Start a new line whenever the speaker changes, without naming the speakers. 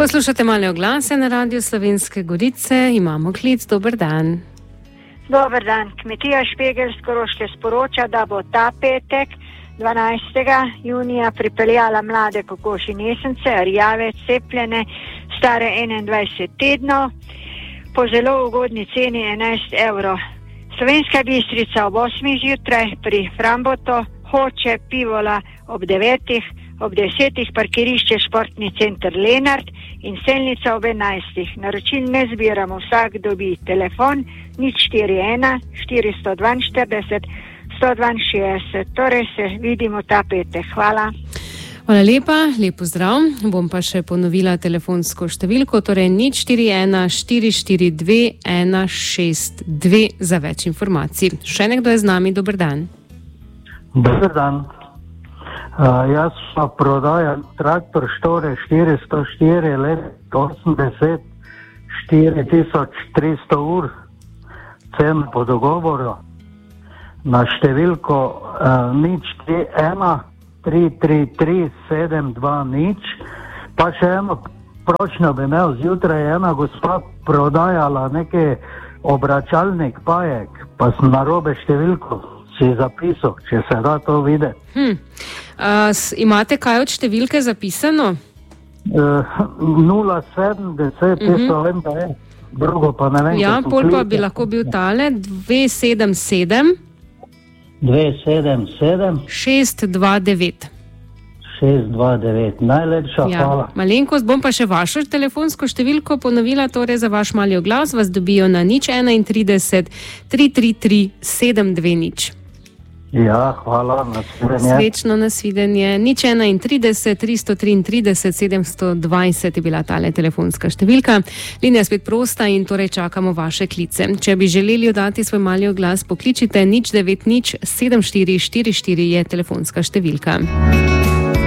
Poslušate Male oglase na Radiu Slovenske Gorice. Imamo klic. Dober dan.
Dober dan. Kmetija Špegel z Koroške sporoča, da bo ta petek 12. junija pripeljala mlade kokoši nesence, rjave, cepljene, stare 21 tednov, po zelo ugodni ceni 11 evrov. Slovenska Bistrica ob 8. zjutraj pri Framboto, Hoče, Pivola ob 9. ob 10. parkirišče Športni center Lenart in Selnica ob 11. Naročil ne zbiramo, vsak dobi telefon 041 442 162. Torej se vidimo ta petek. Hvala.
Hvala lepa, lep pozdrav. Bom pa še ponovila telefonsko številko, torej 041 442 162 za več informacij. Še nekdo je z nami, dober dan.
Dober dan. Jaz pa prodajam traktor Štore 404 let 80 4300 ur, cen po dogovoru na številko 041 333 720. Pa še eno prošnjo bi imel. Zjutraj ena gospa prodajala neki obračalnik pajek, pa sem narobe številko si zapisal, če se da to videti.
Imate kaj od številke zapisano?
070, tisto vem, da je. Drugo pa ne vem.
Ja, pol pa bi lahko bil tale 277 629.
629. Najlepša hvala.
Malenkost, bom pa še vašo telefonsko številko ponovila, torej za vaš mali oglas vas dobijo na 031 333 720.
Ja, hvala, nasvidenje.
Srečno, nasvidenje. 031 333 720 je bila tale telefonska številka. Linija spet prosta in torej čakamo vaše klice. Če bi želeli oddati svoj mali oglas, pokličite 090 7444 je telefonska številka.